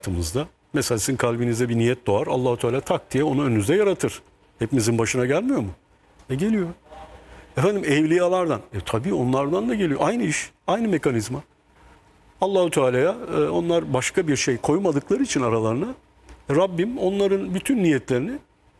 hayatımızda. Mesela sizin kalbinize bir niyet doğar. Allah-u Teala tak diye onu önünüze yaratır. Hepimizin başına gelmiyor mu? Geliyor. Efendim evliyalardan. Tabii onlardan da geliyor. Aynı iş, aynı mekanizma. Allah-u Teala'ya onlar başka bir şey koymadıkları için aralarına Rabbim onların bütün niyetlerini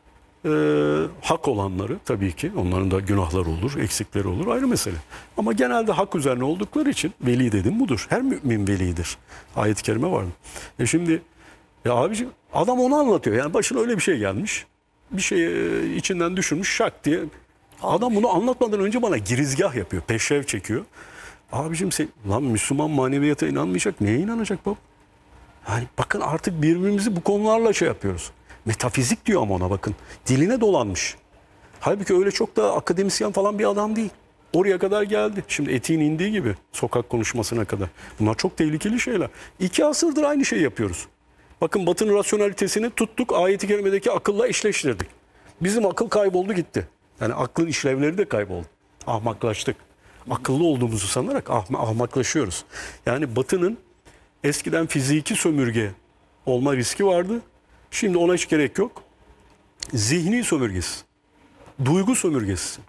hak olanları tabii ki onların da günahları olur, eksikleri olur ayrı mesele. Ama genelde hak üzerine oldukları için veli dedim budur. Her mümin velidir. Ayet-i kerime var. Şimdi ya abiciğim adam onu anlatıyor. Yani başına öyle bir şey gelmiş. Bir şeyi içinden düşürmüş şak diye. Adam bunu anlatmadan önce bana girizgah yapıyor. Peşrev çekiyor. Abiciğim sen, lan Müslüman maneviyata inanmayacak. Neye inanacak baba? Yani bakın artık birbirimizi bu konularla şey yapıyoruz. Metafizik diyor ama ona bakın. Diline dolanmış. Halbuki öyle çok da akademisyen falan bir adam değil. Oraya kadar geldi. Şimdi etiğin indiği gibi sokak konuşmasına kadar. Bunlar çok tehlikeli şeyler. 2 asırdır aynı şeyi yapıyoruz. Bakın Batı'nın rasyonalitesini tuttuk, ayet-i kerimedeki akılla eşleştirdik. Bizim akıl kayboldu gitti. Yani aklın işlevleri de kayboldu. Ahmaklaştık. Akıllı olduğumuzu sanarak ahmaklaşıyoruz. Yani Batı'nın eskiden fiziki sömürge olma riski vardı. Şimdi ona hiç gerek yok. Zihni sömürgesi. Duygu sömürgesi.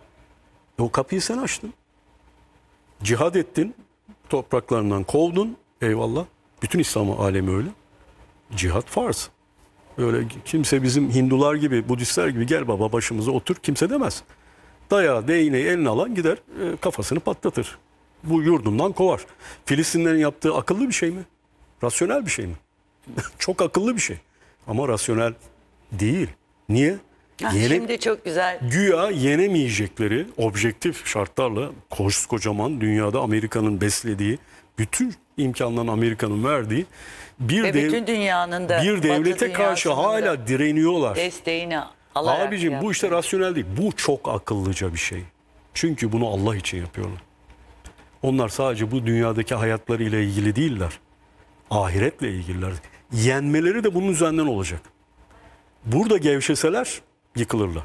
O kapıyı sen açtın. Cihad ettin. Topraklarından kovdun. Eyvallah. Bütün İslam alemi öyle. Cihad farz. Öyle kimse bizim Hindular gibi, Budistler gibi gel baba başımıza otur kimse demez. Dayağı, değneği eline alan gider kafasını patlatır. Bu yurdundan kovar. Filistinlerin yaptığı akıllı bir şey mi? Rasyonel bir şey mi? Çok akıllı bir şey. Ama rasyonel değil. Niye? Şimdi çok güzel. Güya yenemeyecekleri objektif şartlarla kocaman dünyada Amerika'nın beslediği bütün imkanların Amerika'nın verdiği bütün dünyanın da bir devlete karşı hala direniyorlar. Desteğini alarak. Abicim bu işte rasyonel değil. Bu çok akıllıca bir şey. Çünkü bunu Allah için yapıyorlar. Onlar sadece bu dünyadaki hayatlarıyla ilgili değiller. Ahiretle ilgililer. Yenmeleri de bunun üzerinden olacak. Burada gevşeseler yıkılırlar.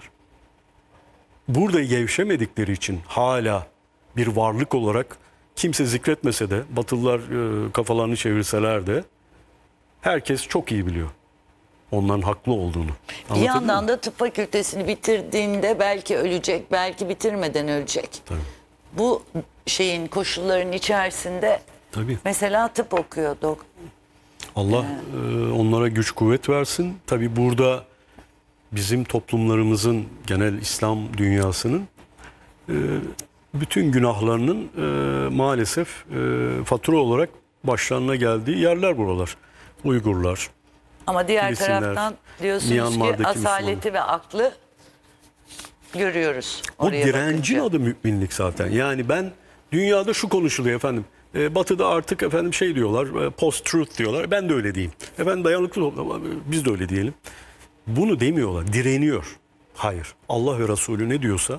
Burada gevşemedikleri için hala bir varlık olarak kimse zikretmese de Batılılar kafalarını çevirseler de herkes çok iyi biliyor onların haklı olduğunu. Bir yandan da tıp fakültesini bitirdiğinde belki ölecek, belki bitirmeden ölecek. Tabii. Bu şeyin koşulların içerisinde Tabii. mesela tıp okuyordu. Allah onlara güç kuvvet versin. Tabii burada bizim toplumlarımızın, genel İslam dünyasının bütün günahlarının maalesef fatura olarak başlarına geldiği yerler buralar. Uygurlar. Ama diğer Filistinler, taraftan diyorsunuz ki Myanmar'daki asaleti ve aklı görüyoruz. O direncin adı müminlik zaten. Yani ben dünyada şu konuşuluyor efendim. Batı'da artık efendim şey diyorlar, post-truth diyorlar. Ben de öyle diyeyim. Efendim dayanıklı biz de öyle diyelim. Bunu demiyorlar, direniyor. Hayır. Allah ve Resulü ne diyorsa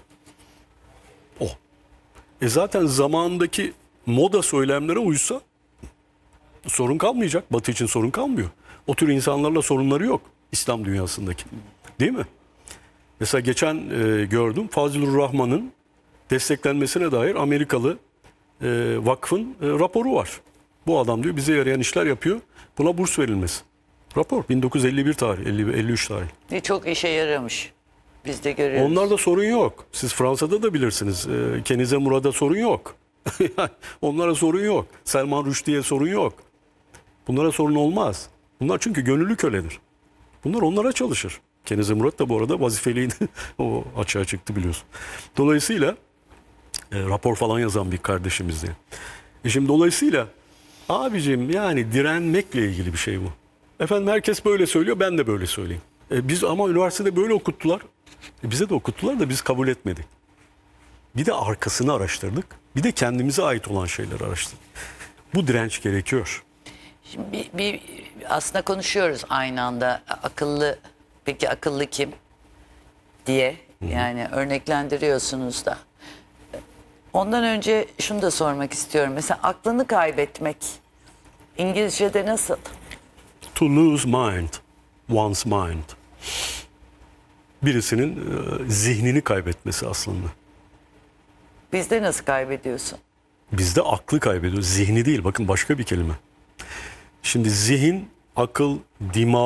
o. Zaten zamandaki moda söylemlere uysa sorun kalmayacak. Batı için sorun kalmıyor. O tür insanlarla sorunları yok İslam dünyasındaki. Değil mi? Mesela geçen gördüm Fazlur Rahman'ın desteklenmesine dair Amerikalı vakfın raporu var. Bu adam diyor bize yarayan işler yapıyor. Buna burs verilmesi. Rapor 1951 tarih, 53 tarih. Çok işe yaramış. Biz de görüyoruz. Onlarda sorun yok. Siz Fransa'da da bilirsiniz. Kenize Murad'a sorun yok. Onlara sorun yok. Selman Rushdie'ye sorun yok. Bunlara sorun olmaz. Bunlar çünkü gönüllü köledir. Bunlar onlara çalışır. Kenize Murat da bu arada vazifeliydi. O açığa çıktı biliyorsun. Dolayısıyla rapor falan yazan bir kardeşimizdi. Şimdi dolayısıyla abicim yani direnmekle ilgili bir şey bu. Efendim herkes böyle söylüyor ben de böyle söyleyeyim. Biz ama üniversitede böyle okuttular. Bize de okuttular da biz kabul etmedik. Bir de arkasını araştırdık. Bir de kendimize ait olan şeyleri araştırdık. Bu direnç gerekiyor. Şimdi aslında konuşuyoruz aynı anda akıllı. Peki akıllı kim diye yani örneklendiriyorsunuz da. Ondan önce şunu da sormak istiyorum. Mesela aklını kaybetmek İngilizce'de nasıl? To lose mind, one's mind. Birisinin zihnini kaybetmesi aslında. Bizde nasıl kaybediyorsun? Bizde aklı kaybediyor. Zihni değil. Bakın başka bir kelime. Şimdi zihin akıl, dima,